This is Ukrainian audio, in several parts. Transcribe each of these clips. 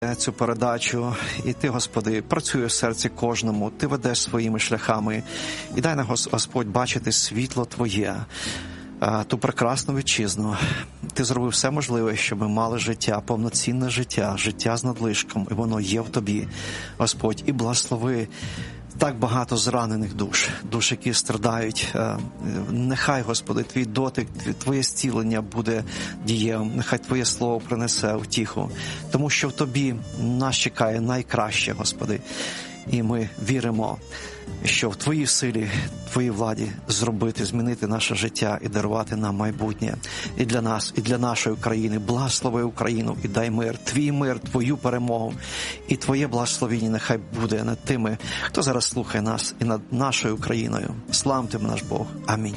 цю передачу, і Ти, Господи, працюєш в серці кожному, Ти ведеш своїми шляхами, і дай нам, Господь, бачити світло Твоє, ту прекрасну вітчизну. Ти зробив все можливе, щоб ми мали життя, повноцінне життя, життя з надлишком, і воно є в Тобі, Господь, і благослови так багато зранених душ, які страдають. Нехай, Господи, Твій дотик, Твоє зцілення буде дієвим, нехай Твоє Слово принесе утіху, тому що в Тобі нас чекає найкраще, Господи, і ми віримо, що в Твоїй силі, Твоїй владі зробити, змінити наше життя і дарувати нам майбутнє. І для нас, і для нашої країни. Благослови Україну і дай мир, Твій мир, Твою перемогу. І Твоє благословіння нехай буде над тими, хто зараз слухає нас, і над нашою країною. Слава Тебе, наш Бог. Амінь.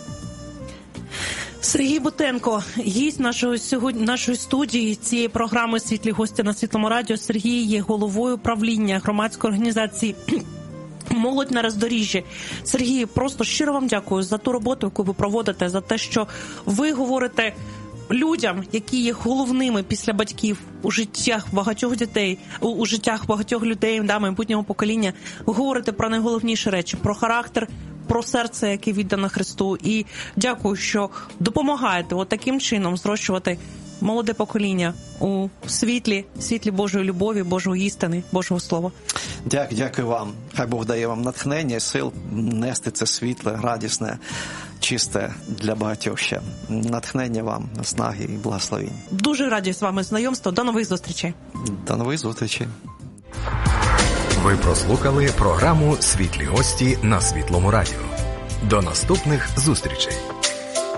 Сергій Бутенко, гість нашої студії цієї програми «Світлі гості» на Світлому радіо. Сергій є головою правління громадської організації «Молодь на роздоріжжі». Сергій, просто щиро вам дякую за ту роботу, яку ви проводите, за те, що ви говорите людям, які є головними після батьків у життях багатьох дітей, у життях багатьох людей, майбутнього покоління. Ви говорите про найголовніші речі, про характер, про серце, яке віддано Христу. І дякую, що допомагаєте таким чином зрощувати молоде покоління у світлі Божої любові, Божої істини, Божого Слова. Дякую вам. Хай Бог дає вам натхнення і сил нести це світле, радісне, чисте для багатьох ще. Натхнення вам, наснаги і благословінь. Дуже раді з вами знайомству. До нових зустрічей. До нових зустрічей. Ви прослухали програму «Світлі гості» на Світлому радіо. До наступних зустрічей.